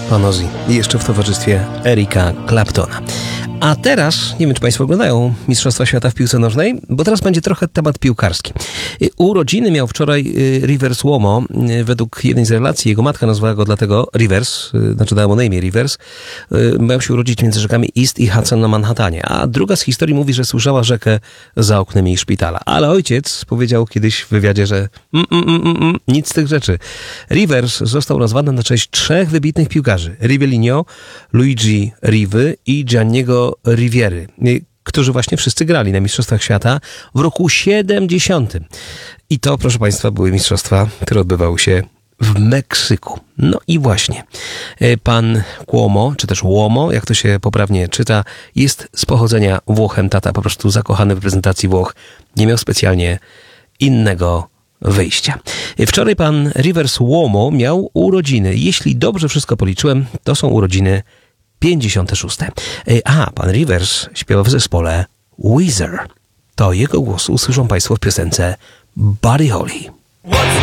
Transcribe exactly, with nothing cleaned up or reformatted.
Pan Ozzy i jeszcze w towarzystwie Erika Claptona. A teraz, nie wiem, czy Państwo oglądają Mistrzostwa Świata w piłce nożnej, bo teraz będzie trochę temat piłkarski. Urodziny miał wczoraj Rivers Cuomo. Według jednej z relacji jego matka nazwała go dlatego Rivers, znaczy dała mu na imię Rivers. Miał się urodzić między rzekami East i Hudson na Manhattanie. A druga z historii mówi, że słyszała rzekę za oknem jej szpitala. Ale ojciec powiedział kiedyś w wywiadzie, że mm, mm, mm, mm, nic z tych rzeczy. Rivers został nazwany na cześć trzech wybitnych piłkarzy. Rivellino, Luigi Rivi i Gianniego Riviery, którzy właśnie wszyscy grali na Mistrzostwach Świata w roku siedemdziesiątym. I to, proszę Państwa, były mistrzostwa, które odbywały się w Meksyku. No i właśnie, pan Cuomo, czy też Uomo, jak to się poprawnie czyta, jest z pochodzenia Włochem. Tata po prostu zakochany w reprezentacji Włoch. Nie miał specjalnie innego wyjścia. Wczoraj pan Rivers Cuomo miał urodziny. Jeśli dobrze wszystko policzyłem, to są urodziny pięćdziesiąte szóste. A, pan Rivers śpiewa w zespole Weezer. To jego głos usłyszą Państwo w piosence Buddy Holly.